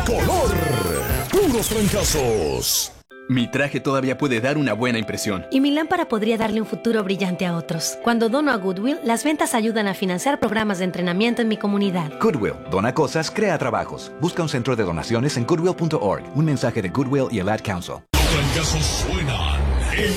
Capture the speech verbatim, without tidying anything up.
color. Puros fracasos. Mi traje todavía puede dar una buena impresión. Y mi lámpara podría darle un futuro brillante a otros. Cuando dono a Goodwill, las ventas ayudan a financiar programas de entrenamiento en mi comunidad. Goodwill, dona cosas, crea trabajos. Busca un centro de donaciones en goodwill punto org. Un mensaje de Goodwill y el Ad Council. Los fracasos suenan.